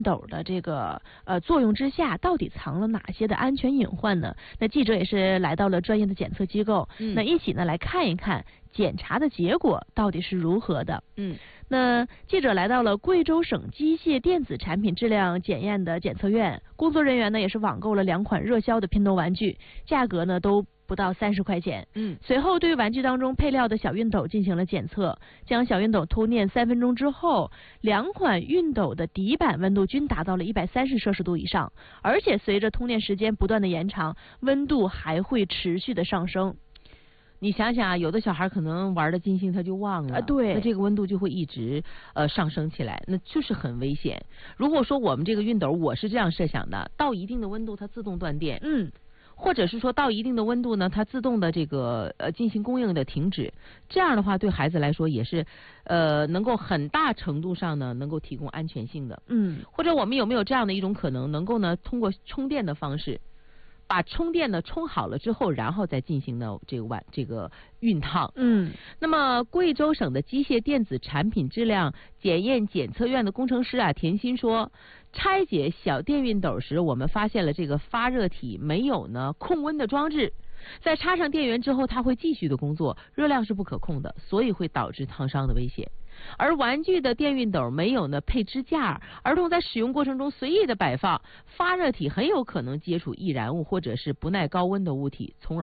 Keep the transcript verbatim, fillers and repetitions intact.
斗的这个呃作用之下，到底藏了哪些的安全隐患呢？那记者也是来到了专业的检测机构，嗯、那一起呢来看一看检查的结果到底是如何的。嗯，那记者来到了贵州省机械电子产品质量检验的检测院，工作人员呢也是网购了两款热销的拼斗玩具，价格呢都不到三十块钱。嗯，随后对玩具当中配料的小熨斗进行了检测，将小熨斗偷念三分钟之后，两款熨斗的底板温度均达到了一百三十摄氏度以上，而且随着通电时间不断的延长，温度还会持续的上升。 你想想啊，有的小孩可能玩的尽兴，他就忘了，啊，对，那这个温度就会一直呃上升起来，那就是很危险。如果说我们这个熨斗，我是这样设想的，到一定的温度它自动断电，嗯。或者是说到一定的温度呢，它自动的这个呃进行供应的停止，这样的话对孩子来说也是呃能够很大程度上呢能够提供安全性的。嗯，或者我们有没有这样的一种可能，能够呢通过充电的方式，把充电呢充好了之后，然后再进行呢这个晚这个熨烫。嗯，那么贵州省的机械电子产品质量检验检测院的工程师啊田鑫说，拆解小电熨斗时，我们发现了这个发热体没有呢控温的装置，在插上电源之后，它会继续的工作，热量是不可控的，所以会导致烫伤的危险。而玩具的电熨斗没有呢配支架，儿童在使用过程中随意的摆放，发热体很有可能接触易燃物或者是不耐高温的物体，从而